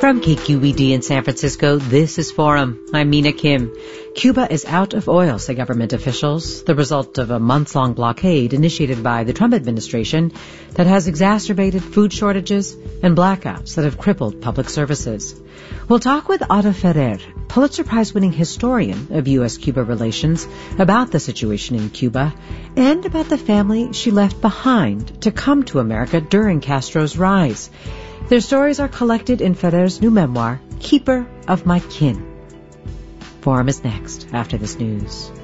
From KQED in San Francisco, this is Forum. I'm Mina Kim. Cuba is out of oil, say government officials, the result of a months-long blockade initiated by the Trump administration that has exacerbated food shortages and blackouts that have crippled public services. We'll talk with Ada Ferrer, Pulitzer Prize-winning historian of U.S.-Cuba relations, about the situation in Cuba and about the family she left behind to come to America during Castro's rise. Their stories are collected in Ferrer's new memoir, Keeper of My Kin. Forum is next after this news.